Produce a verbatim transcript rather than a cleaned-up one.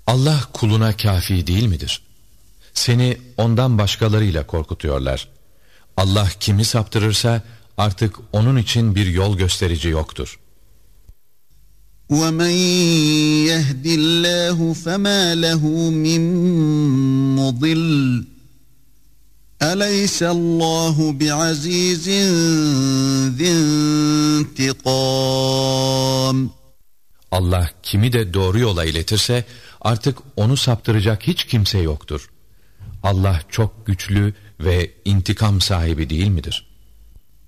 Allah kuluna kâfi değil midir? Seni ondan başkalarıyla korkutuyorlar. Allah kimi saptırırsa artık onun için bir yol gösterici yoktur. وَمَنْ يَهْدِ اللّٰهُ فَمَا لَهُ مِنْ مُضِلٍّ أَلَيْسَ اللّٰهُ بِعَز۪يزٍ ذِي انْتِقَامٍ. Allah kimi de doğru yola iletirse artık onu saptıracak hiç kimse yoktur. Allah çok güçlü ve intikam sahibi değil midir?